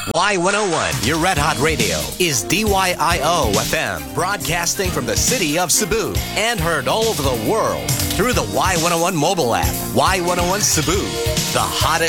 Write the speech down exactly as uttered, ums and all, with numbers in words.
Y one oh one, your red hot radio, is D Y I O F M, broadcasting from the city of Cebu and heard all over the world through the Y one oh one mobile app. Y one oh one Cebu, the hottest